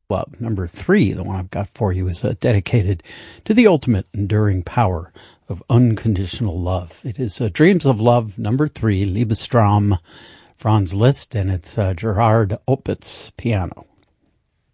Love. Number 3, the one I've got for you, is dedicated to the ultimate enduring power of unconditional love. It is Dreams of Love, number 3, Liebestraum, Franz Liszt, and it's Gerhard Opitz piano.